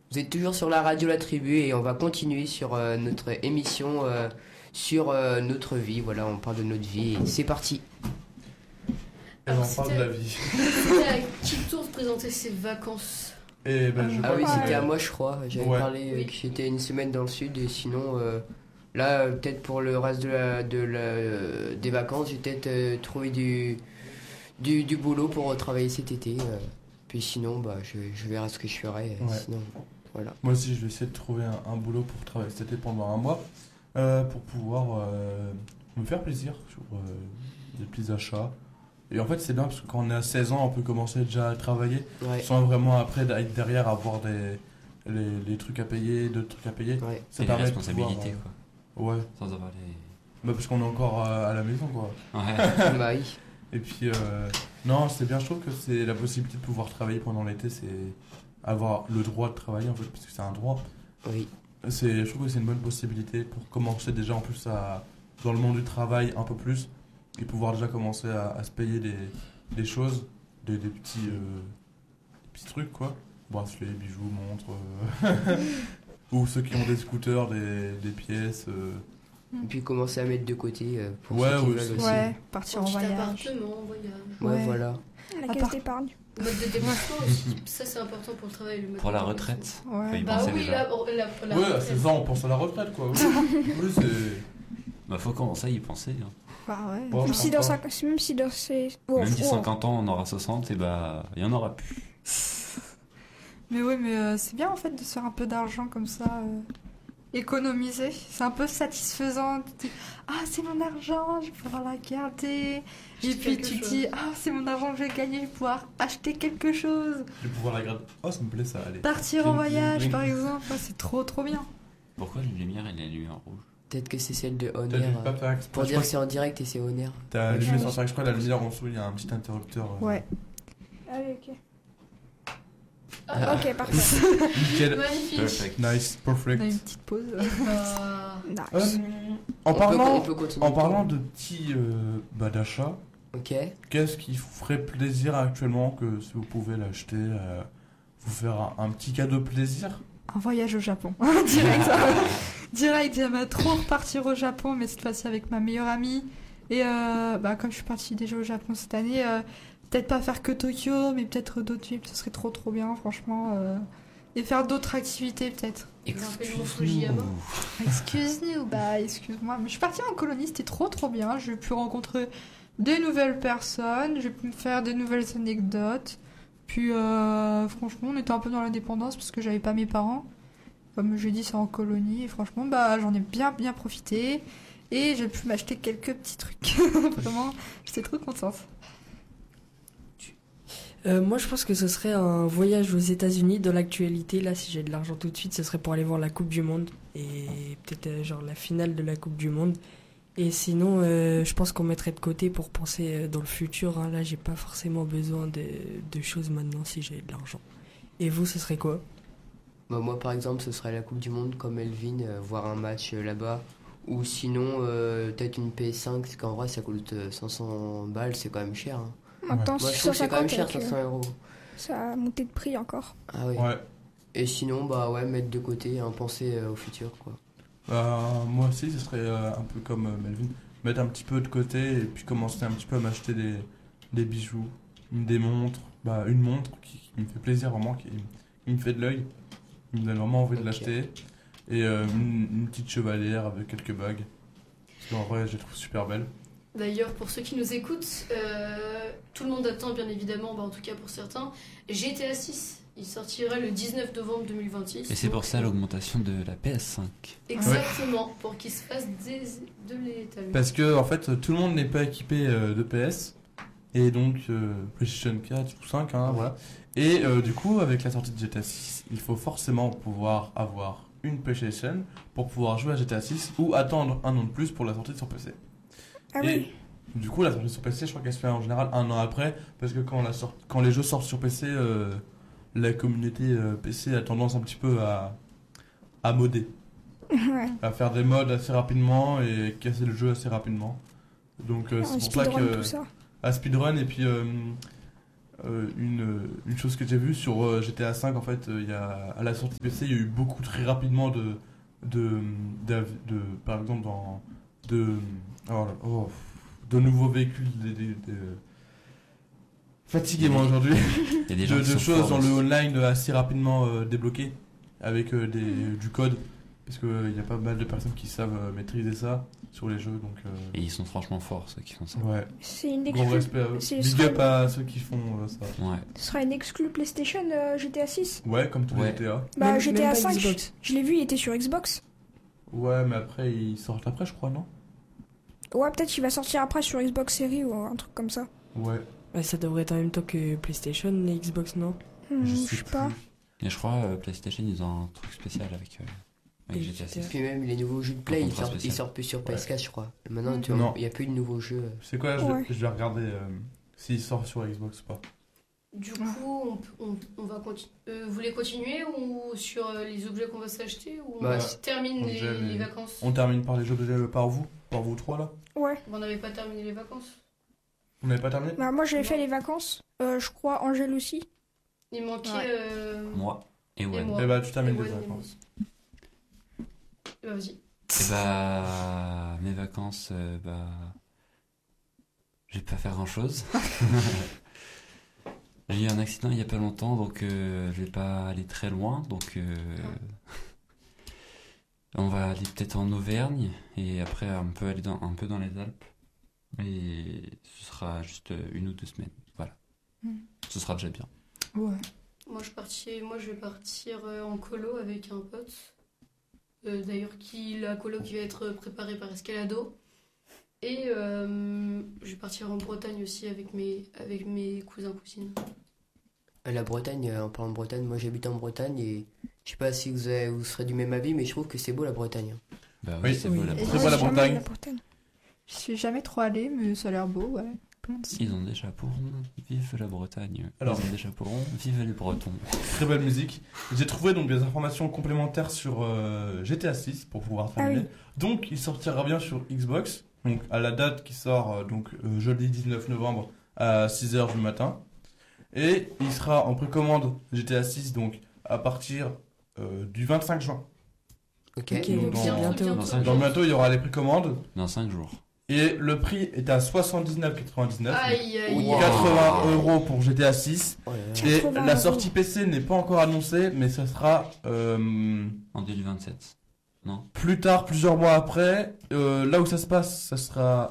Vous êtes toujours sur la radio La Tribu et on va continuer sur notre émission sur notre vie. Voilà, on parle de notre vie et c'est parti. Et on parle de la vie. C'était à qui tour de présenter ses vacances? Et ben, Ah oui, c'était à moi je crois. J'avais Ouais. parlé Oui. que j'étais une semaine dans le sud et sinon là peut-être pour le reste des vacances j'ai peut-être trouvé du boulot pour travailler cet été. Puis sinon bah je verrai ce que je ferai. Ouais. Sinon voilà. Moi aussi, je vais essayer de trouver un boulot pour travailler cet été pendant un mois pour pouvoir me faire plaisir sur des petits achats. Et en fait, c'est bien parce que quand on est à 16 ans, on peut commencer déjà à travailler Ouais. sans vraiment après être derrière avoir les trucs à payer, d'autres trucs à payer. Ouais. Ça Et les permet de responsabilités, pouvoir, quoi. Ouais, Sans avoir les... bah, parce qu'on est encore à la maison, quoi. Ouais. Bah oui. Et puis, non, c'est bien, je trouve que c'est la possibilité de pouvoir travailler pendant l'été, c'est avoir le droit de travailler, en fait, parce que c'est un droit. Oui. Je trouve que c'est une bonne possibilité pour commencer déjà en plus dans le monde du travail un peu plus et pouvoir déjà commencer à se payer des choses, des petits trucs quoi. Bracelets, bijoux, montres. Ou ceux qui ont des scooters, des pièces. Et puis commencer à mettre de côté pour Ouais, ceux qui ouais, veulent c'est- aussi. Ouais, partir en Petit voyage. appartement, voyage. Ouais, Ouais. voilà. La À caisse part- d'épargne. Le mode de déplacement aussi, ça c'est important pour le travail. Le mode Pour la de retraite. Faut Ouais. y Bah penser oui, déjà. la Ouais, à retraite. 16 ans, on pense à la retraite quoi. Oui, oui, c'est. Bah faut commencer à y penser. Hein. Bah ouais. Bon, Même je si, pense dans pas. même si dans ces... Oh, Même si oh. 50 ans on aura 60, et bah il y en aura plus. Mais oui, mais c'est bien en fait de se faire un peu d'argent comme ça. Économiser. C'est un peu satisfaisant. Tu dis, ah, c'est mon argent, je vais pouvoir la garder. Et puis quelque tu te chose. dis, ah, c'est mon argent que je vais gagner, je vais pouvoir acheter quelque chose. Je vais pouvoir la garder. Oh, ça me plaît ça, allez. Partir Bling, en bling, voyage bling. par exemple. Ouais, c'est trop trop bien. Pourquoi la lumière elle est allumée en rouge? Peut-être que c'est celle de T'as Honor. dû pas faire exprès. Pour Je dire crois que c'est en direct et c'est Honor. T'as allumé Ouais. sans faire exprès, la lumière en dessous, il y a un petit interrupteur. Ouais. Ah oui, ok. Ah. Ok, parfait. Nickel. Magnifique. Perfect. Nice, On perfect. a une petite pause. Nice. En parlant, on peut continuer. en parlant de petits d'achats, Ok. qu'est-ce qui vous ferait plaisir actuellement que si vous pouvez l'acheter, vous faire un petit cadeau plaisir? Un voyage au Japon. Direct. Direct, j'aimerais trop repartir au Japon, mais cette fois-ci avec ma meilleure amie. Et comme je suis partie déjà au Japon cette année, peut-être pas faire que Tokyo, mais peut-être d'autres villes, ce serait trop trop bien, franchement. Et faire d'autres activités peut-être. Fujiyama. Excuse-nous, excuse-moi. Mais je suis partie en colonie, c'était trop trop bien. J'ai pu rencontrer des nouvelles personnes, j'ai pu me faire des nouvelles anecdotes. Puis franchement, on était un peu dans l'indépendance parce que j'avais pas mes parents. Comme je l'ai dit, c'est en colonie. Et franchement, j'en ai bien bien profité. Et j'ai pu m'acheter quelques petits trucs. Vraiment, j'étais trop contente. Moi, je pense que ce serait un voyage aux États-Unis dans l'actualité. Là, si j'ai de l'argent tout de suite, ce serait pour aller voir la Coupe du Monde et peut-être genre la finale de la Coupe du Monde. Et sinon, je pense qu'on mettrait de côté pour penser dans le futur. Hein. Là, j'ai pas forcément besoin de choses maintenant si j'ai de l'argent. Et vous, ce serait quoi? Bah, moi, par exemple, ce serait la Coupe du Monde comme Elvin, voir un match là-bas. Ou sinon, peut-être une PS5, parce qu'en vrai, ça coûte 500 balles, c'est quand même cher. Hein. Maintenant, Moi, je trouve que c'est quand même 650 cher, avec, 500 euros. ça a monté de prix encore. Ah oui. Ouais. Et sinon, bah ouais, mettre de côté, hein, penser au futur, quoi. Moi aussi, ce serait un peu comme Melvin, mettre un petit peu de côté et puis commencer un petit peu à m'acheter des bijoux, des montres. Une montre qui me fait plaisir vraiment, qui me fait de l'œil, qui me donne vraiment envie de Ok. l'acheter. Et une petite chevalière avec quelques bagues. Parce qu'en vrai, je les trouve super belles. D'ailleurs, pour ceux qui nous écoutent, tout le monde attend bien évidemment, en tout cas pour certains, GTA 6. Il sortira le 19 novembre 2026. Et c'est pour ça Donc, l'augmentation de la PS5. Exactement, pour qu'il se fasse de l'étalon. Parce que en fait, tout le monde n'est pas équipé de PS. Et donc, PlayStation 4 ou 5, hein, voilà. Et du coup, avec la sortie de GTA 6, il faut forcément pouvoir avoir une PlayStation pour pouvoir jouer à GTA 6 ou attendre un an de plus pour la sortie sur PC. Ah Et oui. du coup, la sortie sur PC, je crois qu'elle se fait en général un an après, parce que quand les jeux sortent sur PC, la communauté PC a tendance un petit peu à modder, Ouais. à faire des mods assez rapidement et casser le jeu assez rapidement. Donc On c'est pour ça speedrun que tout ça. à speedrun et puis une chose que j'ai vue sur GTA 5, en fait, à la sortie PC, il y a eu beaucoup très rapidement par exemple, de nouveaux véhicules, fatigué moi aujourd'hui, Il y a des gens de qui sont choses forts dans le aussi. online assez rapidement débloquées avec du code, parce qu'il y a pas mal de personnes qui savent maîtriser ça sur les jeux, donc Et ils sont franchement forts, ceux qui font ça. ouais, C'est une gros exclu. respect à eux. c'est- Big up à ceux qui font ça. Ouais. Ce sera une exclu PlayStation GTA 6. Ouais, comme tous les Ouais. GTA. Bah, Même GTA pas 5, Xbox. je l'ai vu, il était sur Xbox. Ouais, mais après ils sortent après, je crois, non? Ouais, peut-être qu'il va sortir après sur Xbox Series ou un truc comme ça. Ouais, Ouais, ça devrait être en même temps que PlayStation et Xbox, non? je Je sais sais pas. Et je crois PlayStation, ils ont un truc spécial avec Et GTA 6. Puis même les nouveaux jeux de Play, contrat ils spécial. sortent plus sur Ouais. PS4, je crois. Et maintenant, Non. il n'y a plus de nouveaux jeux. C'est quoi, Ouais. je vais regarder s'il sort sur Xbox ou pas. Du coup, on va continuer. Vous voulez continuer ou sur les objets qu'on va s'acheter ou Bah, on termine objet, les les- vacances On termine par les jeux par vous trois là. Ouais. On n'avait pas terminé les vacances. On n'avait pas terminé? Bah, moi, j'avais fait les vacances. Je crois Angèle aussi. Il manquait. Ouais. Moi et Wen. moi. Eh bah tu termines Et les Wen et vacances. Bah, vas-y. Et bah, mes vacances, je vais pas faire grand chose. J'ai eu un accident il y a pas longtemps, donc je vais pas aller très loin. Donc on va aller peut-être en Auvergne et après on peut aller un peu dans les Alpes. Et ce sera juste 1 ou 2 semaines. Voilà. Ce sera déjà bien. Ouais. Moi, je vais partir en colo avec un pote. D'ailleurs, la colo qui va être préparée par Escalado. Et je vais partir en Bretagne aussi avec mes cousins, cousines. La Bretagne, en parlant de Bretagne, moi j'habite en Bretagne et je sais pas si vous serez du même avis, mais je trouve que c'est beau la Bretagne. Bah Oui. oui, c'est beau Oui. la Et C'est Bretagne. pas la Jamais Bretagne. la Bretagne. Je suis jamais trop allée, mais ça a l'air beau, ouais. Plein de sites. Ils ont des chapeaux ronds, vive la Bretagne. Alors. Ils ont des chapeaux ronds, vive les Bretons. Très belle musique. J'ai trouvé donc des informations complémentaires sur GTA 6 pour pouvoir terminer. oui. Donc il sortira bien sur Xbox. Donc à la date qui sort jeudi 19 novembre à 6h du matin. Et il sera en précommande GTA 6 donc à partir du 25 juin. Ok. Ok, Donc, donc dans- c'est bientôt. dans cinq Donc bientôt il y aura les précommandes. Dans 5 jours. Et le prix est à 79,99. Aïe, aïe, Wow. aïe. 80 € pour GTA 6. Oh là là. Et 80 la €. sortie PC n'est pas encore annoncée, mais ça sera En 2027. Non? plus tard, plusieurs mois après. Là où ça se passe, ça sera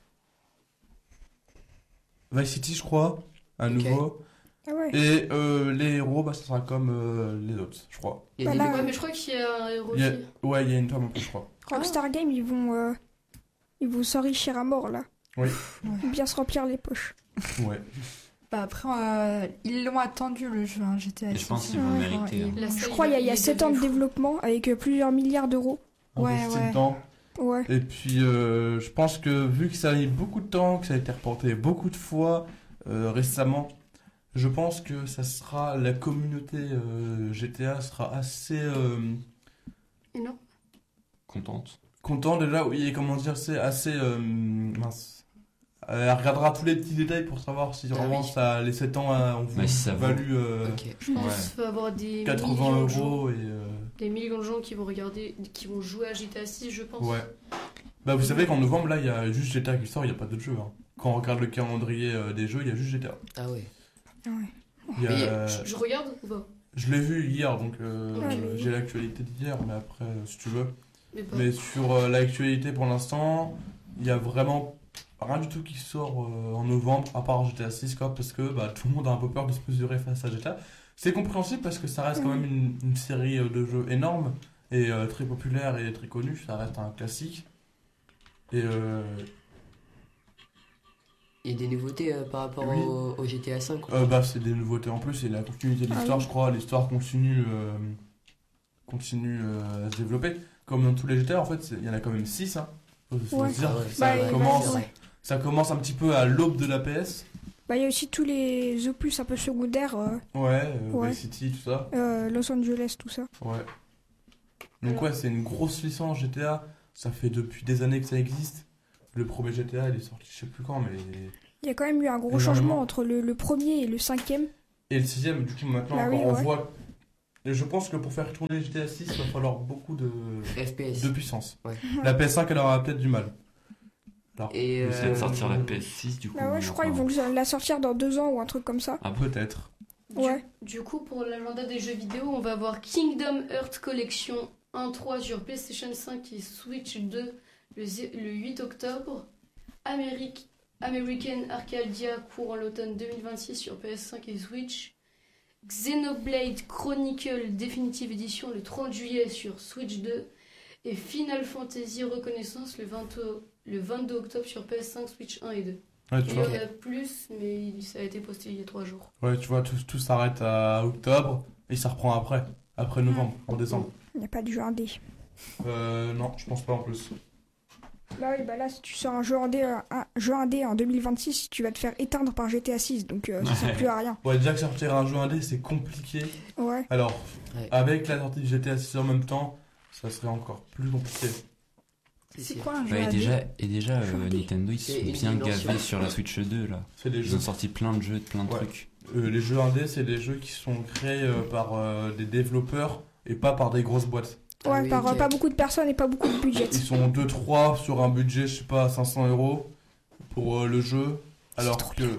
Vice City, je crois, à Ok. nouveau. Ah ouais. Et les héros, ça sera comme les autres, je crois. Il y a des- Bah là, Ouais, mais je crois qu'il y a un héros Il y a- aussi. Ouais, il y a une femme en plus, je crois. Rockstar Games, ils vont s'enrichir à mort là. Oui. Ou bien se remplir les poches. Ouais. Bah après, ils l'ont attendu le jeu, hein, GTA Et 6. je pense qu'ils vont le Ouais. mériter. hein. La Je salle, crois il y a est 7 ans de devenue fou. développement avec plusieurs milliards d'euros. Ouais, Investi ouais. dedans. Ouais. Et puis, je pense que vu que ça a mis beaucoup de temps, que ça a été reporté beaucoup de fois récemment, je pense que ça sera la communauté GTA sera assez Énorme. Contente. content déjà. Oui, et comment dire, c'est assez mince. Elle regardera tous les petits détails pour savoir si Ah vraiment oui. les 7 ans ont Mais si ça vaut. valu Ok. Je pense qu'il va y avoir des 80 millions de gens, € et des millions de gens qui vont regarder, qui vont jouer à GTA 6, je pense. ouais. Bah vous savez qu'en novembre là il y a juste GTA qui sort, il n'y a pas d'autres jeux. Hein. Quand on regarde le calendrier des jeux, il y a juste GTA. Ah ouais. Il y a, Mais Je regarde ou pas? je l'ai vu hier donc Ok. j'ai l'actualité d'hier, mais après si tu veux. Mais pas. Mais sur l'actualité pour l'instant, il y a vraiment rien du tout qui sort en novembre à part GTA 6 quoi, parce que tout le monde a un peu peur de se mesurer face à GTA. C'est compréhensible parce que ça reste quand même une série de jeux énorme et très populaire et très connue, ça reste un classique. Et il y a des nouveautés par rapport Oui. au GTA 5. quoi. c'est des nouveautés en plus, et la continuité de l'histoire, oui. je crois, l'histoire continue à se développer. Comme dans tous les GTA, en fait, il y en a quand même 6. Hein. Faut Ouais. se dire, Ah ouais, ça, Bah, c'est vrai, commence, c'est vrai. ça commence un petit peu à l'aube de la PS. Bah il y a aussi tous les opus un peu secondaires, Ouais, Ouais. Vice City, tout ça. Los Angeles, tout ça. Ouais. Donc ouais, c'est une grosse licence GTA. Ça fait depuis des années que ça existe. Le premier GTA, il est sorti, je sais plus quand, mais Il y a quand même eu un gros Énormément. changement entre le premier et le cinquième. Et le 6ème, du coup, maintenant, Bah oui, on ouais. voit. Et je pense que pour faire tourner GTA 6, il va falloir beaucoup de FPS. puissance. Ouais. La PS5, elle aura peut-être du mal. Alors, Et Ils essaient de sortir la PS6 du coup. Bah ouais, je crois qu'ils vont la sortir dans 2 ans ou un truc comme ça. Ah, peut-être. Ouais. Du coup, pour l'agenda des jeux vidéo, on va avoir Kingdom Hearts Collection 1.3 sur PlayStation 5 et Switch 2 le 8 octobre. American Arcadia courant l'automne 2026 sur PS5 et Switch. Xenoblade Chronicle Definitive Edition le 30 juillet sur Switch 2. Et Final Fantasy Reconnaissance le 22 octobre sur PS5, Switch 1 et 2. Ouais, Il tu y vois, en a plus, mais ça a été posté il y a 3 jours. ouais, tu vois tout s'arrête à octobre et ça reprend après novembre, en décembre. Il n'y a pas de jeu indé. Non, je pense pas en plus. Bah oui, bah là, si tu sors un jeu indé en 2026, tu vas te faire éteindre par GTA 6, donc ça sert plus à rien. Ouais, déjà que sortir un jeu indé, c'est compliqué. Ouais. Alors, Ouais. avec la sortie de GTA 6 en même temps, ça serait encore plus compliqué. C'est sûr. quoi un jeu Ouais, indé et déjà Nintendo ils C'est sont une bien dimension. gavés sur la Switch 2 là. C'est des Ils jeux. ont sorti plein de jeux, plein de Ouais. trucs. Les jeux indés, c'est des jeux qui sont créés par des développeurs et pas par des grosses boîtes. Ah Ouais, oui, par ok. pas beaucoup de personnes et pas beaucoup de budget. Ils sont 2-3 sur un budget, je sais pas, 500 € pour le jeu, alors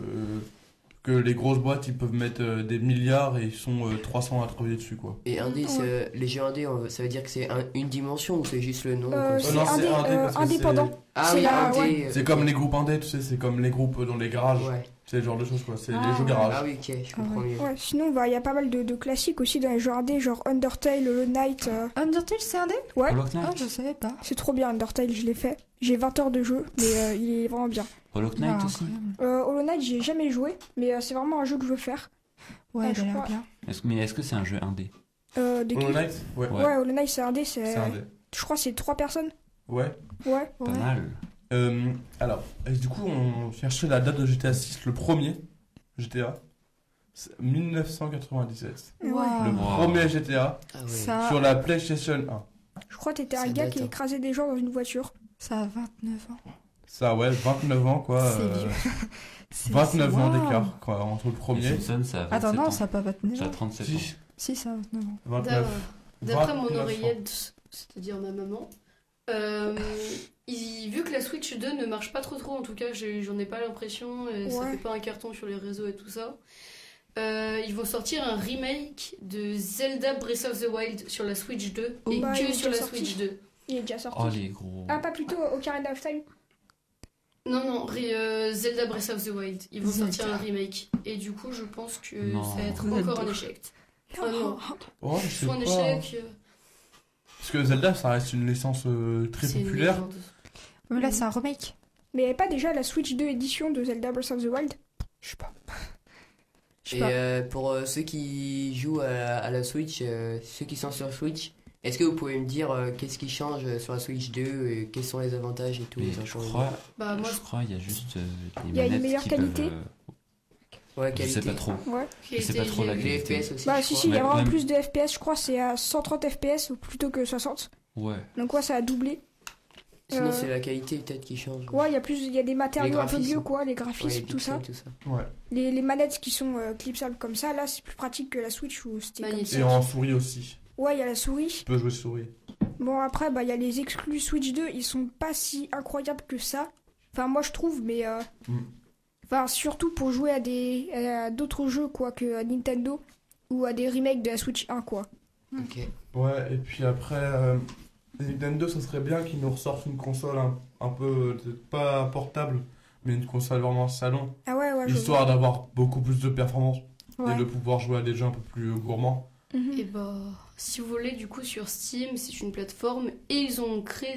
que les grosses boîtes, ils peuvent mettre des milliards et ils sont 300 à travailler dessus, quoi. Et indé, les jeux indés, ça veut dire que c'est une dimension ou c'est juste le nom comme ça C'est non, c'est indé parce que indépendant. Ah c'est oui, la- indé. ouais. C'est comme les groupes indés, tu sais, c'est comme les groupes dans les garages. Ouais. C'est le genre de choses, quoi. C'est Ah, les jeux ouais. garage. Ah oui, ok, je comprends mieux. Ouais, sinon, bah, il y a pas mal de classiques aussi dans les jeux indés, genre Undertale, Hollow Knight. Undertale, c'est indé? Ouais, Hollow Knight, Ah, je savais pas. c'est trop bien Undertale, je l'ai fait. J'ai 20 heures de jeu, mais il est vraiment bien. Hollow Knight Ah, aussi. incroyable. Hollow Knight, j'ai jamais joué, mais c'est vraiment un jeu que je veux faire. Ouais, je il a l'air crois. bien. Mais est-ce que c'est un jeu indé? De Hollow qui Knight Ouais. Ouais, Hollow Knight, c'est indé, C'est indé. je crois que c'est 3 personnes. Ouais. Ouais. Pas Ouais. mal. Alors, et du coup, on cherchait la date de GTA 6, le premier GTA. C'est 1997. Ouais. Waouh. Le Wow. premier GTA Ah ouais. Ça, sur la PlayStation 1. Je crois que t'étais un Ça gars date, qui hein. écrasait des gens dans une voiture. ça a 29 ans. Ça, ouais, 29 ans, quoi. C'est vieux. C'est- 29 ans Waouh. d'écart, quoi, entre le Les premier. Simpsons, ça a 27 Attends, non, ans. ça a pas 29 Ça a ans. 37 ans. Si, Si, ça a 29 ans. 29. D'après mon 29 ans. oreillette, c'est-à-dire ma maman, vu que la Switch 2 ne marche pas trop, en tout cas, j'en ai pas l'impression, et ça Ouais. fait pas un carton sur les réseaux et tout ça. Ils vont sortir un remake de Zelda Breath of the Wild sur la Switch 2 et Bah, il que est sur la déjà sorti. Switch 2. Il est déjà sorti. Oh les gros. Ah, pas plutôt Ocarina of Time. Non, Zelda Breath of the Wild. Ils vont Zelda. sortir un remake. Et du coup, je pense que Non. ça va être Zelda. encore un échec. Ah non, Oh, je sais soit un pas. échec. Parce que Zelda, ça reste une licence très c'est une populaire. légende. Mais là, c'est un remake. Mais il n'y avait pas déjà la Switch 2 édition de Zelda Breath of the Wild? Je sais pas. Je sais Et pas. pour ceux qui jouent à la Switch, ceux qui sont sur Switch, est-ce que vous pouvez me dire qu'est-ce qui change sur la Switch 2 et quels sont les avantages et tout Mais ça je change. crois, Bah, moi, je crois il y a juste les Il y a une manettes meilleure qui qualité. peuvent, Ouais, je qualité. sais pas trop. Ouais. Je sais pas trop la Les qualité. FPS aussi. Bah, je si, crois. si, il y a Mais vraiment même- plus de FPS. Je crois que c'est à 130 FPS plutôt que 60. Ouais. Donc, ouais, ça a doublé. Sinon, Euh, c'est la qualité peut-être qui change. Ouais, il y a des matériaux un peu graphismes. mieux, quoi, les Ouais, graphismes, les tout ça. pixels, tout ça. Ouais. Les manettes qui sont clipsables comme ça, là, c'est plus pratique que la Switch où c'était comme Magnifique. ça. Et en souris aussi. Ouais, il y a la souris. Tu peux jouer souris. Bon, après, bah, il y a les exclus Switch 2, ils sont pas si incroyables que ça. Enfin, moi, je trouve, mais... Enfin, surtout pour jouer à d'autres jeux, quoi, que à Nintendo, ou à des remakes de la Switch 1, quoi. Ok. Ouais, et puis après, Nintendo, ça serait bien qu'ils nous ressortent une console un peu, pas portable, mais une console vraiment salon. Ah ouais, ouais, je Histoire d'avoir beaucoup plus de performance vois. et Ouais. de pouvoir jouer à des jeux un peu plus gourmands. Mhm. Et bah, si vous voulez, du coup, sur Steam, c'est une plateforme et ils ont créé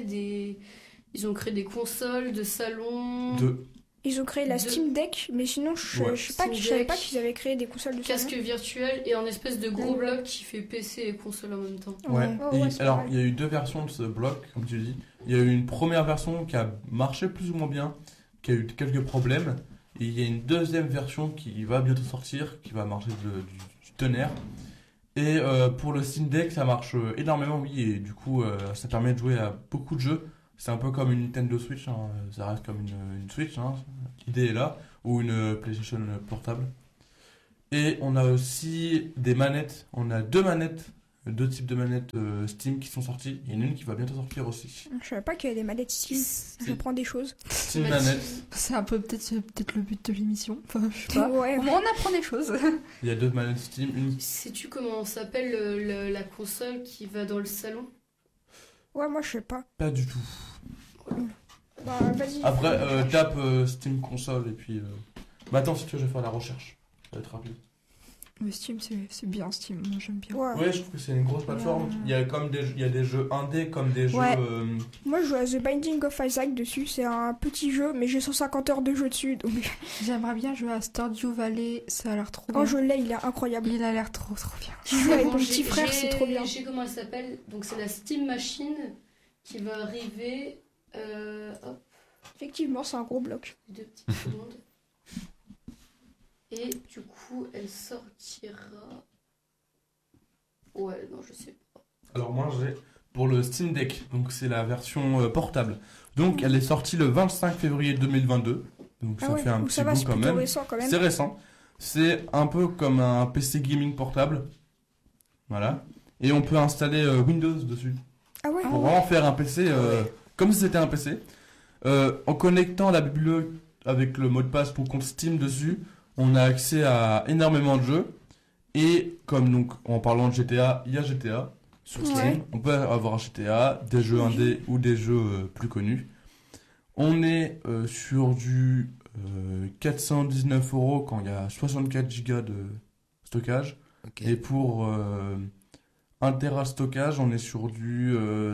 des consoles de salon, Ils ont créé la De- Steam Deck, mais sinon, je Ouais. je sais pas, Steam je savais Deck. pas qu'ils avaient créé des consoles de casque salon. virtuel et un espèce de gros Ouais. bloc qui fait PC et console en même temps. Ouais. Oh, Et ouais, c'est alors, pas mal. il y a eu deux versions de ce bloc, comme tu dis. Il y a eu une première version qui a marché plus ou moins bien, qui a eu quelques problèmes. Et il y a une deuxième version qui va bientôt sortir, qui va marcher du tonnerre. Et pour le Steam Deck, ça marche énormément, oui. Et du coup, ça permet de jouer à beaucoup de jeux. C'est un peu comme une Nintendo Switch, hein, ça reste comme une Switch, hein, l'idée est là, ou une PlayStation portable. Et on a aussi des manettes. On a deux types de manettes Steam qui sont sorties. Il y en a une qui va bientôt sortir aussi. Je savais pas qu'il y avait des manettes Steam. Je prends des choses. Steam Manette. C'est un peu peut-être le but de l'émission. Enfin, je sais pas. Ouais. Au moins, on apprend des choses. Il y a deux manettes Steam. Sais-tu comment s'appelle la console qui va dans le salon? Ouais, moi je sais pas. Pas du tout. Bah vas-y. Après, tape Steam console et puis. Bah attends, si tu veux, je vais faire la recherche. Ça va être rapide. Mais Steam, c'est bien Steam. Moi, j'aime bien. Ouais. Ouais, je trouve que c'est une grosse plateforme. Il y a des jeux indés comme des Ouais. jeux. Moi je joue à The Binding of Isaac dessus. C'est un petit jeu, mais j'ai 150 heures de jeu dessus. Donc J'aimerais bien jouer à Stardew Valley. Ça a l'air trop bien. quand je l'ai, il est incroyable. Il a l'air trop bien. J'ai joué avec mon Bon, petit frère, c'est trop bien. Je sais comment elle s'appelle. Donc c'est la Steam Machine qui va arriver. Hop, Effectivement, c'est un gros bloc. 2 petites secondes. Et du coup, elle sortira. Ouais, non, je sais pas. Alors moi j'ai pour le Steam Deck, donc c'est la version portable. Donc elle est sortie le 25 février 2022. Donc ça fait un petit ça va, bout c'est quand plutôt même. récent quand même. C'est récent. C'est un peu comme un PC gaming portable. Voilà. Et on peut installer Windows dessus. Ah ouais. Pour vraiment faire un PC comme si c'était un PC. En connectant la bibliothèque avec le mot de passe pour compte Steam dessus, on a accès à énormément de jeux. Et comme donc en parlant de GTA, il y a GTA sur Steam. Ouais. On peut avoir GTA, des jeux indés ou des jeux plus connus. On est sur du 419 € quand il y a 64 Go de stockage. Ok. Et pour 1 Tera stockage, on est sur du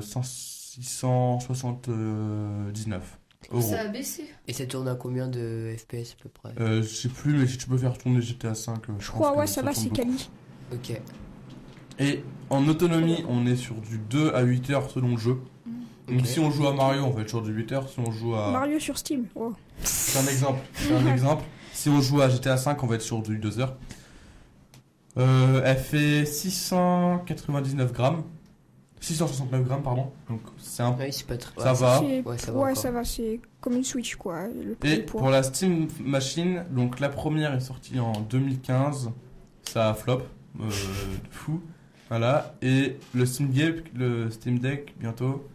679 €. Ça a baissé. Et ça tourne à combien de FPS à peu près? Je sais plus, mais si tu peux faire tourner GTA 5, Je crois, ouais, ça va, c'est tourne quali. Ok. Et en autonomie, on est sur du 2 à 8 heures selon le jeu. Donc Ok. si on joue à Mario, on va être sur du 8 heures. Si on joue à... Mario sur Steam. Oh. C'est un exemple. C'est un exemple. Si on joue à GTA 5, on va être sur du 2 heures. Elle fait 699 grammes. 669 grammes, pardon. Donc c'est un... Oui, c'est pas très. Ça va. C'est- Ouais, ça va. Ouais, encore. ça va, c'est comme une Switch quoi. Le Et poids. pour la Steam Machine, donc la première est sortie en 2015. Ça a flop. De fou. Voilà. Et le Steam Deck, bientôt.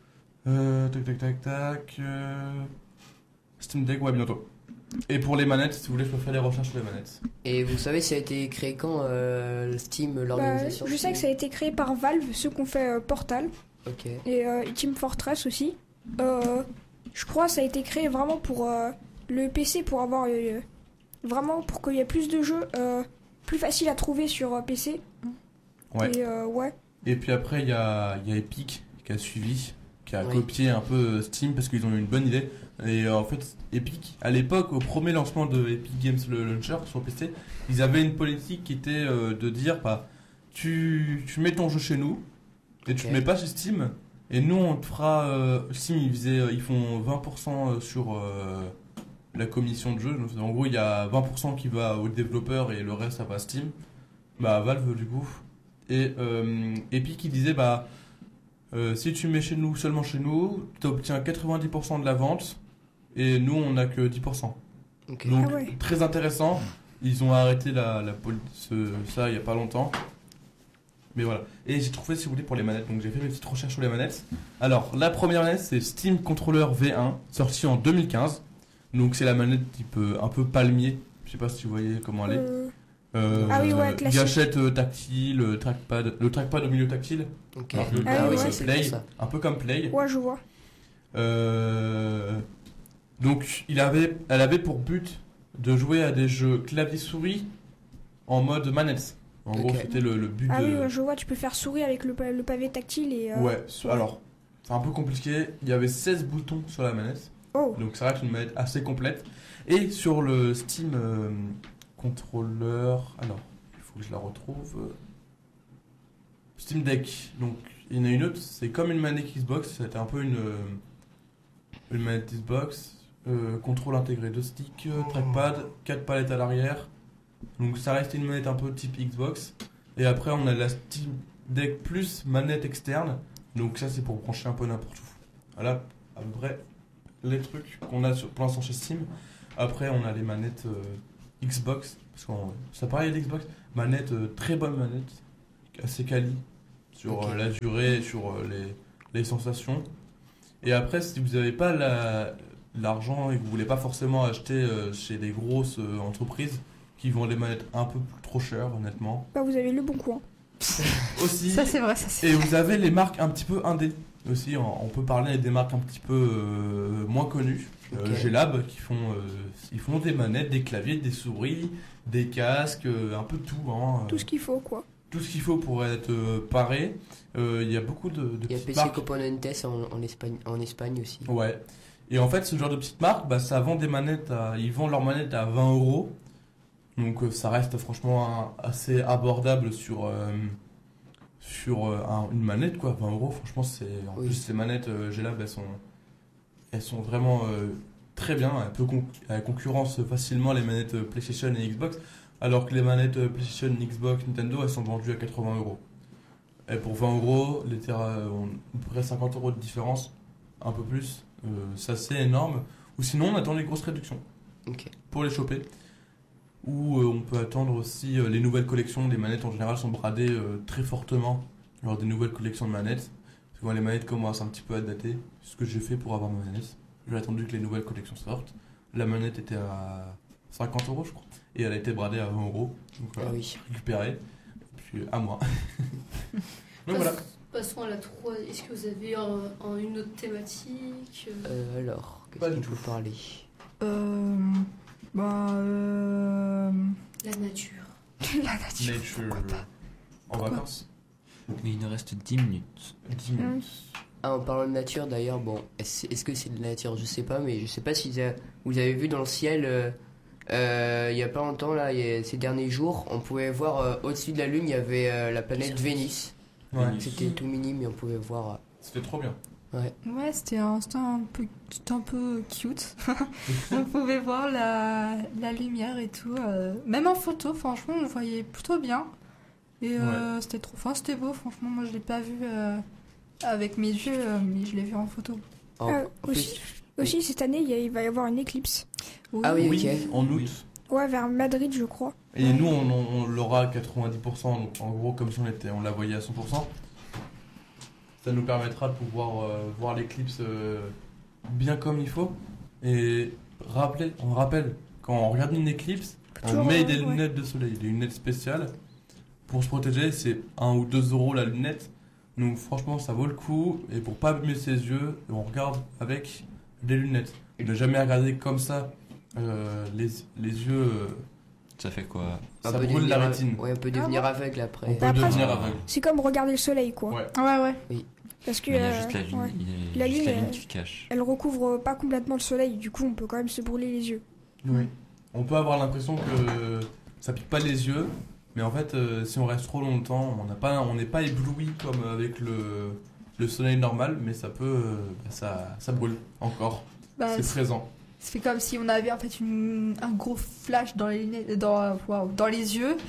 Tac. Steam Deck, ouais, bientôt. Et pour les manettes, si vous voulez, je peux faire les recherches sur les manettes. Et vous savez, ça a été créé quand Steam, Bah, l'organisation je sais que ça a été créé par Valve, ceux qu'on fait Portal Ok. et Team Fortress aussi. Je crois que ça a été créé vraiment pour le PC, pour avoir vraiment pour qu'il y ait plus de jeux plus faciles à trouver sur PC. Ouais. Et ouais. Et puis après, il y a Epic qui a suivi, qui a Oui. copié un peu Steam parce qu'ils ont eu une bonne idée. Et en fait, Epic, à l'époque, au premier lancement de Epic Games le Launcher sur PC, ils avaient une politique qui était de dire bah, tu mets ton jeu chez nous et tu Ok. le mets pas chez Steam. Et nous, on te fera. Steam, ils font 20% sur la commission de jeu. Donc, en gros, il y a 20% qui va aux développeurs et le reste, ça va à Steam. Bah, Valve, du coup. Et Epic, il disait bah. Si tu mets seulement chez nous, tu obtiens 90% de la vente et nous on n'a que 10%. Ok. Donc Ah ouais. très intéressant. Ils ont arrêté ça il y a pas longtemps. Mais voilà. Et j'ai trouvé si vous voulez pour les manettes. Donc j'ai fait mes petites recherches sur les manettes. Alors la première manette c'est Steam Controller V1 sortie en 2015. Donc c'est la manette type un peu palmier. Je sais pas si vous voyez comment elle est. Ah oui, ouais, classique. Gâchette tactile, le trackpad au milieu tactile. Ok. Alors, Ah oui, ouais. ça c'est Play, pour ça. un peu comme Play. Ouais, je vois. Donc elle avait pour but de jouer à des jeux clavier-souris en mode manette. En gros, Ok. c'était le but Ah de... oui, ouais, je vois, tu peux faire sourire avec le pavé tactile et. Ouais, alors, c'est un peu compliqué. Il y avait 16 boutons sur la manette. Oh, Donc ça reste une manette assez complète. Et sur le Steam Controller... Alors, il faut que je la retrouve. Steam Deck. Donc, il y en a une autre. C'est comme une manette Xbox. C'était un peu une manette Xbox. Contrôle intégré de stick, trackpad, 4 palettes à l'arrière. Donc ça reste une manette un peu type Xbox. Et après on a la Steam Deck plus manette externe. Donc ça c'est pour brancher un peu n'importe où. Voilà à peu près les trucs qu'on a pour l'instant chez Steam. Après, on a les manettes Xbox, parce que ça parlait d'Xbox, manette, très bonne manette, assez quali sur Ok. la durée, sur les sensations. Et après, si vous n'avez pas l'argent et que vous voulez pas forcément acheter chez des grosses entreprises qui vendent les manettes un peu trop chères, honnêtement. Bah, vous avez le bon coin. Aussi, Ça, c'est vrai, ça, c'est et vous avez les marques un petit peu indé. Aussi, on peut parler des marques un petit peu moins connues. Ok. G-Lab, ils font des manettes, des claviers, des souris, des casques, un peu tout. Hein, Tout ce qu'il faut, quoi. tout ce qu'il faut pour être paré. Il y a beaucoup de Il y a petites PC marques. Componentes en Espagne aussi. Ouais. Et en fait, ce genre de petites marques, bah, ça vend des manettes ils vendent leurs manettes à 20 €. Donc ça reste franchement assez abordable sur une manette, quoi. 20 €, franchement, c'est. En Oui. plus, ces manettes G-Lab, elles sont vraiment très bien. Elles concurrencent facilement les manettes PlayStation et Xbox. Alors que les manettes PlayStation, Xbox, Nintendo, elles sont vendues à 80 €. Et pour 20 €, on a à peu près 50 € de différence, un peu plus. C'est assez énorme. Ou sinon, on attend les grosses réductions Ok. pour les choper. Ou on peut attendre aussi les nouvelles collections. Les manettes en général sont bradées très fortement lors des nouvelles collections de manettes. Parce que quand les manettes commencent un petit peu à dater, c'est ce que j'ai fait pour avoir ma manette. J'ai attendu que les nouvelles collections sortent. La manette était à 50 € je crois. Et elle a été bradée à 20 €. Donc voilà, Ah oui. récupérée. Et puis à moi. Donc voilà. Passons à la 3. Est-ce que vous avez une autre thématique Alors, Pas qu'est-ce du qu'il faut tout. parler? La nature. la nature. Nature. En vacances. Mais il nous reste 10 minutes. 10 minutes. Ah, en parlant de nature d'ailleurs, bon, est-ce que c'est de la nature? Je sais pas, mais je sais pas si vous avez vu dans le ciel, il y a pas longtemps, là, ces derniers jours, on pouvait voir au-dessus de la Lune, il y avait la planète Vénus. Ouais. C'était tout minime, mais on pouvait voir. C'était trop bien. Ouais, c'était un peu cute. On pouvait voir la lumière et tout. Même en photo, franchement, on le voyait plutôt bien. Et Ouais. c'était c'était beau, franchement. Moi, je l'ai pas vu avec mes yeux, mais je l'ai vu en photo. En Aussi, plus- aussi, cette année, il va y avoir une éclipse. Ah oui, Oui, ok. en août. Ouais, vers Madrid, je crois. Et nous, on l'aura à 90%. Donc, en gros, comme si on la voyait à 100%. Ça nous permettra de pouvoir voir l'éclipse bien comme il faut. Et on rappelle, quand on regarde une éclipse, on Toujours, met des ouais. lunettes de soleil, des lunettes spéciales. Pour se protéger, c'est 1 ou 2 € la lunette. Donc franchement, ça vaut le coup. Et pour pas abîmer ses yeux, on regarde avec des lunettes. Et ne jamais regarder comme ça les yeux. Ça fait quoi? On Ça peut brûle la devenir- rétine. Ouais, on peut devenir aveugle après. On peut Après, devenir ça- aveugle. C'est comme regarder le soleil, quoi. Ouais. Ouais. Parce que Mais il y a juste la lune, ouais, il y a La juste lune, la lune qui cache. elle recouvre pas complètement le soleil. Du coup, on peut quand même se brûler les yeux. Oui. On peut avoir l'impression que ça pique pas les yeux, mais en fait, si on reste trop longtemps, on n'est pas ébloui comme avec le soleil normal, mais ça peut, ça brûle encore. Bah, C'est présent. c'est comme si on avait en fait un gros flash dans les lunettes, dans les yeux.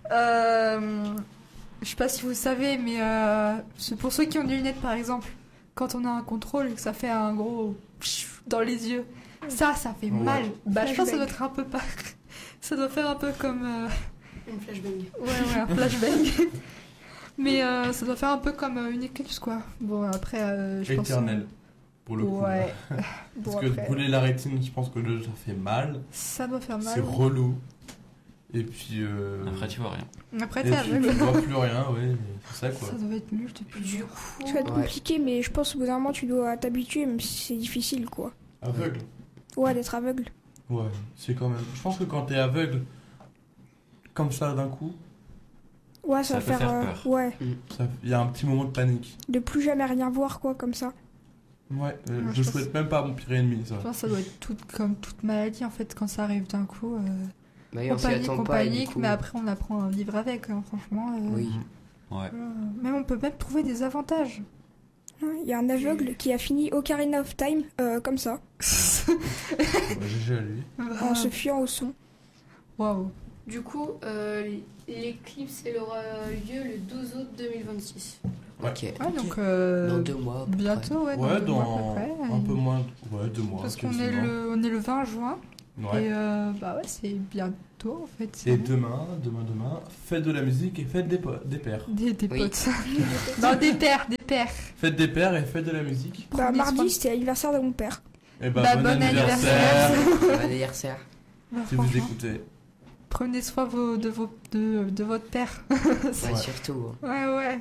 Je sais pas si vous savez, mais c'est pour ceux qui ont des lunettes par exemple, quand on a un contrôle et que ça fait un gros dans les yeux, ça fait Ouais. mal. Bah, je pense que ça Flashbang. doit être un peu pas. Ça doit faire un peu comme. Une flashbang. Ouais, un flashbang. Mais ça doit faire un peu comme une éclipse quoi. Bon, après, je pense. Éternel, pour le coup. Ouais. Parce Bon, que après, brûler la rétine, je pense que ça fait mal. ça doit faire C'est mal. relou. Et puis. Après, tu vois rien. Après, et t'es tu aveugle. vois plus rien, ouais. C'est ça quoi. Ça doit être nul depuis. Du coup, Ça va être Ouais. compliqué, mais je pense qu'au bout d'un moment, tu dois t'habituer, même si c'est difficile, quoi. Aveugle. Ouais, d'être aveugle. Ouais, c'est quand même. Je pense que quand t'es aveugle, comme ça d'un coup, Ouais, Ça ça, peut va faire. faire peur. Ouais, il y a un petit moment de panique. de plus jamais rien voir, quoi, comme ça. Ouais, Ouais, je je souhaite même pas à mon pire ennemi, ça. Je pense que ça doit être comme toute maladie en fait quand ça arrive d'un coup. Bah oui, On s'y panique, attend on pas, et du panique, coup- mais après on apprend à vivre avec, hein, franchement. Oui. Ouais. Même on peut même trouver des avantages. Ouais, il y a un aveugle qui a fini Ocarina of Time, comme ça, GG à lui. en se fiant au son. Waouh. du coup l'éclipse, elle aura lieu le 12 août 2026. Ouais. Ok. Ouais, donc Dans 2 mois. à peu près. bientôt, ouais, Ouais, dans 2 mois à peu dans près. un peu moins. Ouais, 2 mois. Parce qu'on est quasiment. le 20 juin. Ouais. Et bah ouais, c'est bientôt en fait. Et c'est bon. demain, fête de la musique et fête des pères. Des Oui. potes. Non, des pères. Fête des pères et fête de la musique. Bah, Premier mardi, soin. c'était l'anniversaire de mon père. Et bah, Bah, bon bon anniversaire Bon anniversaire. Bah, si vous franchement, écoutez. prenez soin de votre père. Ouais, surtout. Ouais.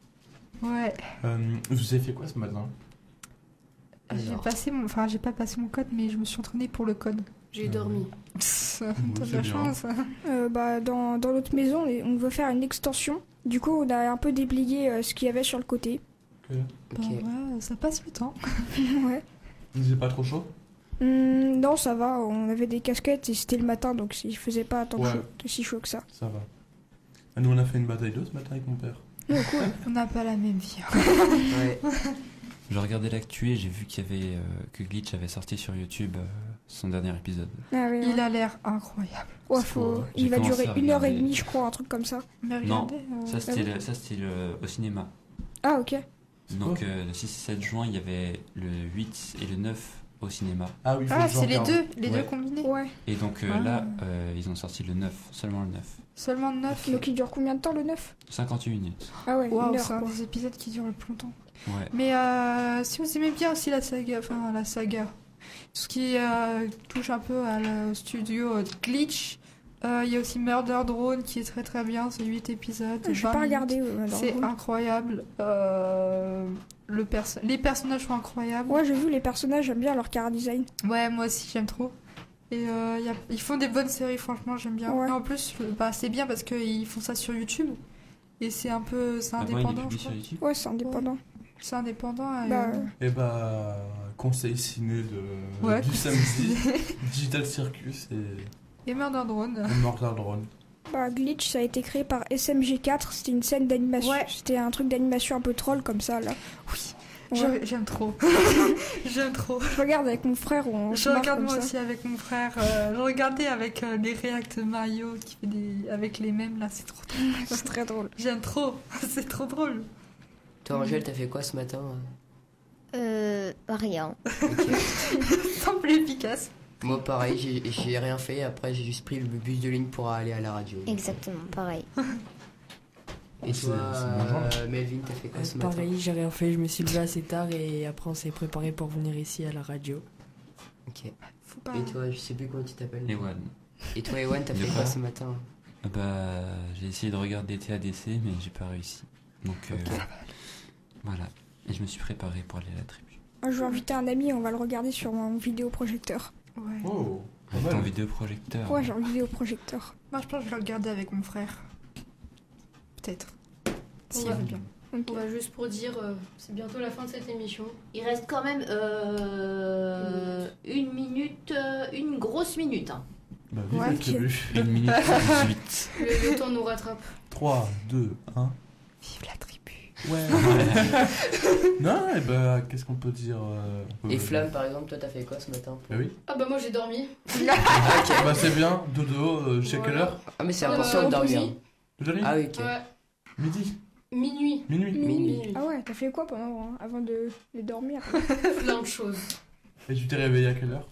Vous avez fait quoi ce matin? Alors. J'ai pas passé mon code, mais je me suis entraînée pour le code. J'ai dormi. T'as de c'est la bien. chance. Bah, dans notre maison, on veut faire une extension. Du coup, on a un peu déblayé ce qu'il y avait sur le côté. Ok. Bah ouais, ça passe le temps. Ouais. Il faisait pas trop chaud? Non, ça va. On avait des casquettes et c'était le matin, donc il faisait pas tant Ouais. si chaud que ça. Ça va. Ah, nous on a fait une bataille d'eau ce matin avec mon père. On n'a pas la même vie. Ouais. Je regardais l'actu et j'ai vu qu'il y avait que Glitch avait sorti sur YouTube son dernier épisode. Ah, ouais, Il a l'air incroyable. Ouais, J'ai il va commencé durer à 1h30, regarder. je crois, un truc comme ça. Mais Non, regardez. Ça c'était au cinéma. Ah, ok. Donc le 6 et 7 juin, il y avait le 8 et le 9 au cinéma. Ah oui, faut Ah, que je c'est les regarde. deux Ouais. combinés. Ouais. Et donc Ah. là, ils ont sorti le 9, seulement le 9. Seulement 9. Donc il dure combien de temps, le 9? 58 minutes. Ah ouais, Waouh, 1 heure, c'est un quoi. des épisodes qui durent le plus longtemps. Ouais. Mais si vous aimez bien aussi la saga, ce qui touche un peu au studio Glitch, il y a aussi Murder Drone qui est très très bien, c'est 8 épisodes. Je vais 20 pas minutes. regarder. alors. C'est incroyable. Les personnages sont incroyables. Ouais, j'ai vu les personnages, j'aime bien leur car design. Ouais, moi aussi j'aime trop. Et ils font des bonnes séries, franchement, j'aime bien. Ouais. Et en plus, c'est bien parce qu'ils font ça sur YouTube. Et c'est Avant, il est indépendant, je publié sur crois. YouTube. Ouais, c'est indépendant. C'est indépendant. Et, Bah, Et bah, conseil ciné Ouais, du conseil samedi. ciné. Digital Circus et Et Murder Drone. Mortal Drone. Bah, Glitch, ça a été créé par SMG4, c'était une scène d'animation. Ouais. C'était un truc d'animation un peu troll comme ça, là. Oui, Ouais. j'aime trop. J'aime trop. Je regarde avec mon frère, on se Je marre regarde comme moi ça. aussi avec mon frère. Je regardais avec les réacts Mario qui fait avec les mêmes là, c'est trop drôle. C'est très drôle. J'aime trop, c'est trop drôle. Toi, Angèle, t'as fait quoi ce matin? Rien. Ok. Simple et efficace. Moi, pareil, j'ai rien fait. Après, j'ai juste pris le bus de ligne pour aller à la radio. Exactement, pareil. Et C'est- toi, c'est bonjour. Melvin, t'as fait quoi ce matin? Pareil, j'ai rien fait, je me suis levé assez tard et après on s'est préparé pour venir ici à la radio. Ok. Faut pas. Et toi, je sais plus comment tu t'appelles. Ewan. Et toi, Ewan, t'as De fait quoi quoi ce matin? Bah, j'ai essayé de regarder TADC, mais j'ai pas réussi. Donc voilà. Et je me suis préparé pour aller à la tribu. Moi, je vais inviter un ami, on va le regarder sur mon vidéoprojecteur. Ouais. Oh, pas Avec ton mal. vidéoprojecteur. Ouais, j'ai un vidéoprojecteur. Moi, je pense que je vais le regarder avec mon frère. Peut-être. S'il Ouais. veut bien. Ok. On va juste pour dire, c'est bientôt la fin de cette émission. Il reste quand même une minute, une grosse minute. Hein. Bah, vive Ouais, la ok. tribu. 1 minute 18. Le temps nous rattrape. 3, 2, 1. Vive la tribu. Ouais. Non, et bah, qu'est-ce qu'on peut dire Et Flamme, par exemple, toi, t'as fait quoi ce matin? Bah oui. Ah bah moi j'ai dormi. Bah c'est bien, dodo, jusqu'à quelle Voilà. heure? Ah, mais c'est Euh, important de dormir. midi. Déjà Ah oui, ok. Ouais, Midi. minuit. Minuit. Minuit. Ah ouais, t'as fait quoi avant de dormir? Plein de choses. Et tu t'es réveillé à quelle heure?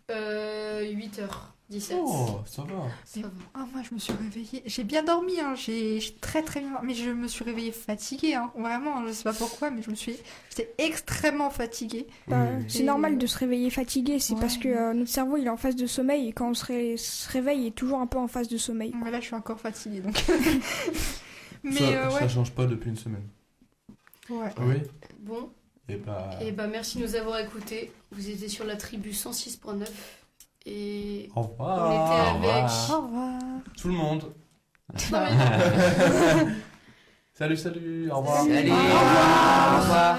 8h17. Oh, ça va. Ça va. Ah, moi, je me suis réveillée. J'ai bien dormi, hein. J'ai très très bien. Mais je me suis réveillée fatiguée, hein. Vraiment, je sais pas pourquoi, mais j'étais extrêmement fatiguée. Bah, Oui. c'est Et- normal de se réveiller fatigué, c'est Ouais. parce que notre cerveau il est en phase de sommeil et quand on se réveille, il est toujours un peu en phase de sommeil. Mais là, je suis encore fatiguée, donc. mais Ça, ouais. ça change pas depuis une semaine. Ouais. Oui. Bon, Et bah. et bah merci de nous avoir écoutés. Vous étiez sur la tribu 106.9 et Au on revoir. était avec... Au revoir. Tout le monde. Non, mais non. Salut, salut. Au revoir. Salut. Au Au revoir.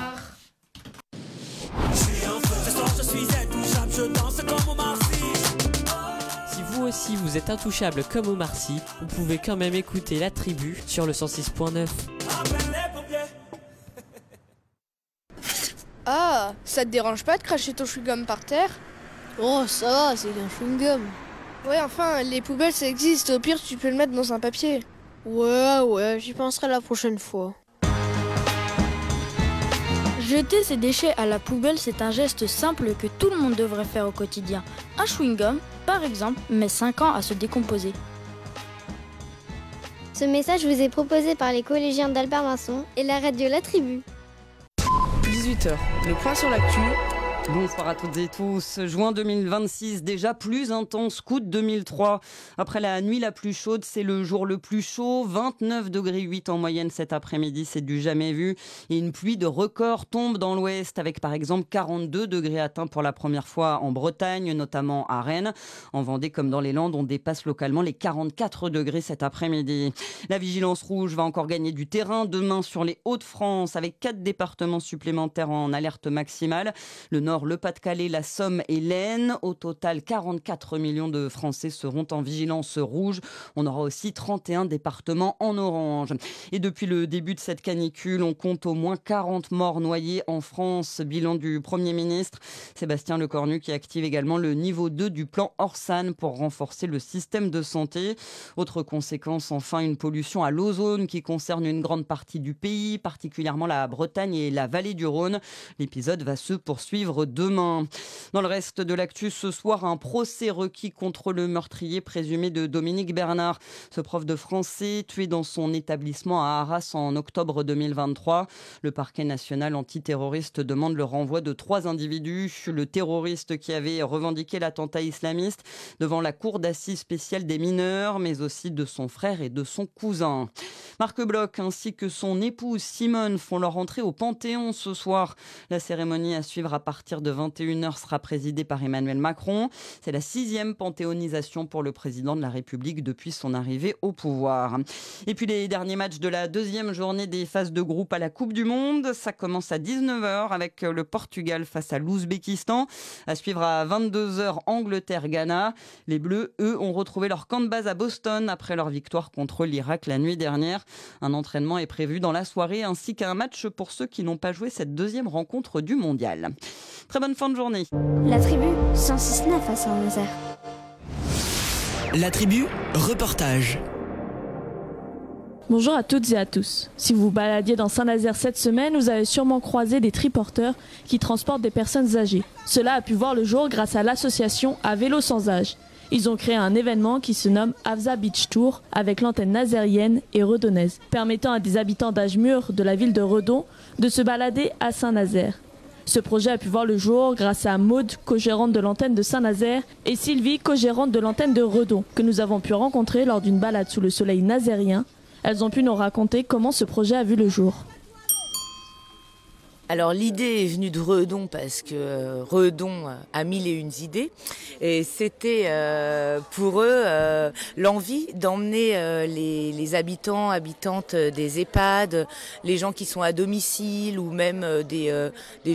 Si vous aussi vous êtes intouchable comme Omar Sy, vous pouvez quand même écouter La Tribu sur le 106.9. Ah, ça te dérange pas de cracher ton chewing-gum par terre? Oh, ça va, c'est un chewing-gum. Ouais, enfin, les poubelles ça existe, au pire tu peux le mettre dans un papier. Ouais, j'y penserai la prochaine fois. Jeter ses déchets à la poubelle, c'est un geste simple que tout le monde devrait faire au quotidien. Un chewing-gum, par exemple, met 5 ans à se décomposer. Ce message vous est proposé par les collégiens d'Albert Vincent et la radio La Tribu. 18h, le point sur l'actu. Bonsoir à toutes et tous. Juin 2026, déjà plus intense qu'août 2003. Après la nuit la plus chaude, c'est le jour le plus chaud. 29,8 degrés en moyenne cet après-midi, c'est du jamais vu. Et une pluie de record tombe dans l'ouest avec par exemple 42 degrés atteints pour la première fois en Bretagne, notamment à Rennes. En Vendée comme dans les Landes, on dépasse localement les 44 degrés cet après-midi. La vigilance rouge va encore gagner du terrain demain sur les Hauts-de-France avec 4 départements supplémentaires en alerte maximale. Le Nord, le Pas-de-Calais, la Somme et l'Aisne. Au total, 44 millions de Français seront en vigilance rouge. On aura aussi 31 départements en orange. Et depuis le début de cette canicule, on compte au moins 40 morts noyés en France. Bilan du Premier ministre Sébastien Lecornu qui active également le niveau 2 du plan Orsan pour renforcer le système de santé. Autre conséquence, enfin, une pollution à l'ozone qui concerne une grande partie du pays, particulièrement la Bretagne et la vallée du Rhône. L'épisode va se poursuivre demain. Dans le reste de l'actu, ce soir, un procès requis contre le meurtrier présumé de Dominique Bernard. Ce prof de français tué dans son établissement à Arras en octobre 2023. Le parquet national antiterroriste demande le renvoi de 3 individus. Le terroriste qui avait revendiqué l'attentat islamiste devant la cour d'assises spéciale des mineurs, mais aussi de son frère et de son cousin. Marc Bloch ainsi que son épouse Simone font leur entrée au Panthéon ce soir. La cérémonie à suivre à partir de 21h sera présidée par Emmanuel Macron. C'est la 6e panthéonisation pour le président de la République depuis son arrivée au pouvoir. Et puis les derniers matchs de la 2e journée des phases de groupe à la Coupe du Monde. Ça commence à 19h avec le Portugal face à l'Ouzbékistan. À suivre à 22h, Angleterre-Ghana. Les Bleus, eux, ont retrouvé leur camp de base à Boston après leur victoire contre l'Irak la nuit dernière. Un entraînement est prévu dans la soirée ainsi qu'un match pour ceux qui n'ont pas joué cette 2e rencontre du mondial. Très bonne fin de journée. La Tribu, 106.9 à Saint-Nazaire. La Tribu, reportage. Bonjour à toutes et à tous. Si vous vous baladiez dans Saint-Nazaire cette semaine, vous avez sûrement croisé des triporteurs qui transportent des personnes âgées. Cela a pu voir le jour grâce à l'association À Vélo Sans Âge. Ils ont créé un événement qui se nomme Avza Beach Tour avec l'antenne nazérienne et redonnaise, permettant à des habitants d'âge mûr de la ville de Redon de se balader à Saint-Nazaire. Ce projet a pu voir le jour grâce à Maude, co-gérante de l'antenne de Saint-Nazaire, et Sylvie, co-gérante de l'antenne de Redon, que nous avons pu rencontrer lors d'une balade sous le soleil nazérien. Elles ont pu nous raconter comment ce projet a vu le jour. Alors l'idée est venue de Redon parce que Redon a 1001 idées et c'était pour eux l'envie d'emmener les habitants, habitantes des EHPAD, les gens qui sont à domicile ou même des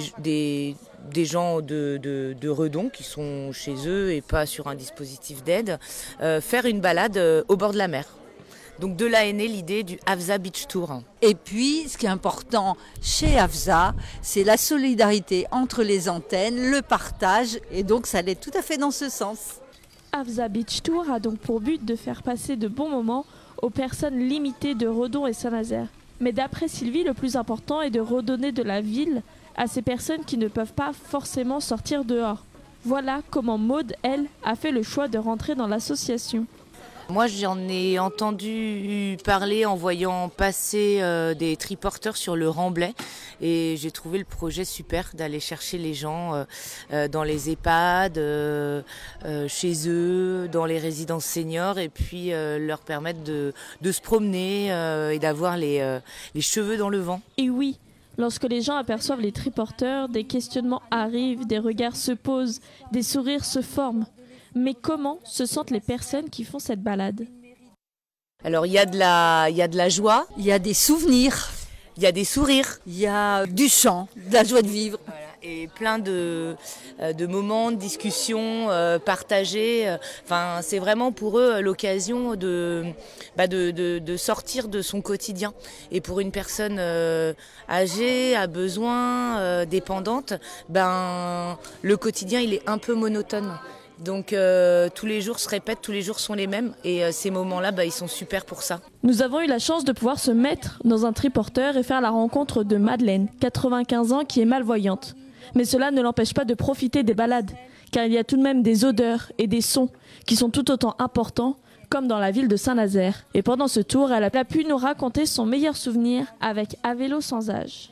gens de Redon qui sont chez eux et pas sur un dispositif d'aide, faire une balade au bord de la mer. Donc de là est née l'idée du Avza Beach Tour. Et puis, ce qui est important chez Avza, c'est la solidarité entre les antennes, le partage, et donc ça allait tout à fait dans ce sens. Avza Beach Tour a donc pour but de faire passer de bons moments aux personnes limitées de Redon et Saint-Nazaire. Mais d'après Sylvie, le plus important est de redonner de la ville à ces personnes qui ne peuvent pas forcément sortir dehors. Voilà comment Maude, elle, a fait le choix de rentrer dans l'association. Moi, j'en ai entendu parler en voyant passer des triporteurs sur le Remblai et j'ai trouvé le projet super d'aller chercher les gens dans les EHPAD, chez eux, dans les résidences seniors et puis leur permettre de se promener et d'avoir les cheveux dans le vent. Et oui, lorsque les gens aperçoivent les triporteurs, des questionnements arrivent, des regards se posent, des sourires se forment. Mais comment se sentent les personnes qui font cette balade ? Alors il y a de la joie, il y a des souvenirs, il y a des sourires, il y a du chant, de la joie de vivre. Voilà. Et plein de moments de discussion partagés. Enfin, c'est vraiment pour eux l'occasion de sortir de son quotidien. Et pour une personne âgée, à besoin, dépendante, le quotidien il est un peu monotone. Donc tous les jours se répètent, tous les jours sont les mêmes. Et ces moments-là, ils sont super pour ça. Nous avons eu la chance de pouvoir se mettre dans un triporteur et faire la rencontre de Madeleine, 95 ans, qui est malvoyante. Mais cela ne l'empêche pas de profiter des balades, car il y a tout de même des odeurs et des sons qui sont tout autant importants, comme dans la ville de Saint-Nazaire. Et pendant ce tour, elle a pu nous raconter son meilleur souvenir avec À vélo sans âge.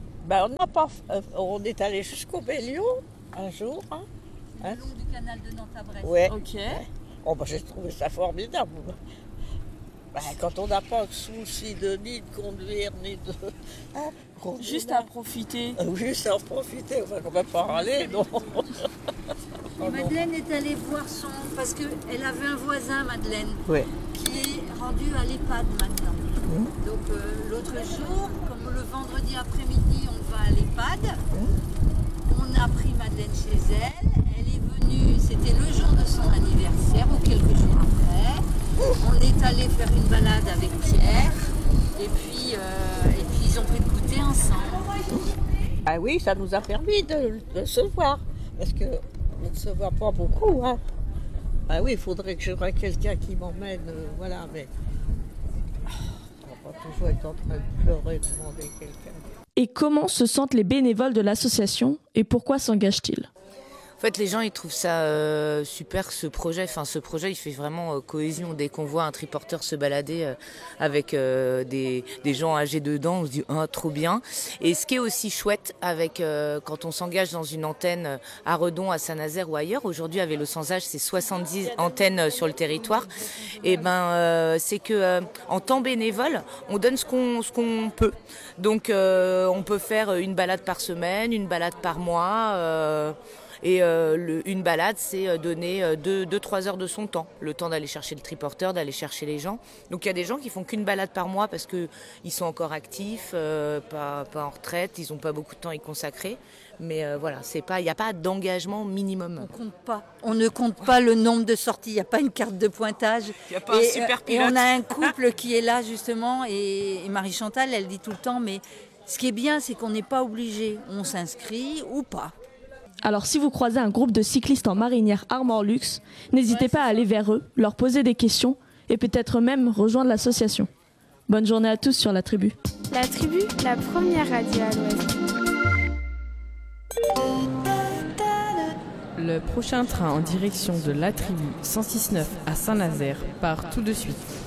On est allé jusqu'au Béliot un jour. Le long du canal de Nantes à Brest. Ouais. Ok. J'ai trouvé ça formidable. Quand on n'a pas de souci ni de conduire, ni de... Juste à profiter. Juste à en profiter, on va pas parler, non. Et Madeleine est allée voir parce qu'elle avait un voisin, Madeleine, qui est rendu à l'EHPAD maintenant. Donc l'autre jour, comme le vendredi après-midi, on va à l'EHPAD, on a pris Madeleine chez elle. Elle est venue, c'était le jour de son anniversaire ou quelques jours après. On est allé faire une balade avec Pierre et puis ils ont pris le goûter ensemble. Ah oui, ça nous a permis de se voir parce que on ne se voit pas beaucoup. Ah oui, il faudrait que j'aurais quelqu'un qui m'emmène, mais on va toujours être en train de pleurer, de demander quelqu'un. Et comment se sentent les bénévoles de l'association et pourquoi s'engagent-ils ? En fait, les gens, ils trouvent ça super, ce projet. Enfin, ce projet, il fait vraiment cohésion. Dès qu'on voit un triporteur se balader avec des gens âgés dedans, on se dit « trop bien ». Et ce qui est aussi chouette, quand on s'engage dans une antenne à Redon, à Saint-Nazaire ou ailleurs, aujourd'hui, à Vélo sans âge, c'est 70 antennes sur le territoire. Et c'est que en temps bénévole, on donne ce qu'on peut. Donc, on peut faire une balade par semaine, une balade par mois. Et une balade, c'est donner 2-3 heures de son temps. Le temps d'aller chercher le triporteur, d'aller chercher les gens. Donc il y a des gens qui font qu'une balade par mois parce qu'ils sont encore actifs, pas en retraite, ils n'ont pas beaucoup de temps à y consacrer. Mais il n'y a pas d'engagement minimum. On ne compte pas le nombre de sorties, il n'y a pas une carte de pointage. Il n'y a pas un super pilote. Et on a un couple qui est là justement, et Marie-Chantal, elle dit tout le temps, mais ce qui est bien, c'est qu'on n'est pas obligé. On s'inscrit ou pas. Alors si vous croisez un groupe de cyclistes en marinière Armor Luxe, n'hésitez pas à aller vers eux, leur poser des questions et peut-être même rejoindre l'association. Bonne journée à tous sur La Tribu. La Tribu, la première radio à l'Ouest. Le prochain train en direction de La Tribu 106.9 à Saint-Nazaire part tout de suite.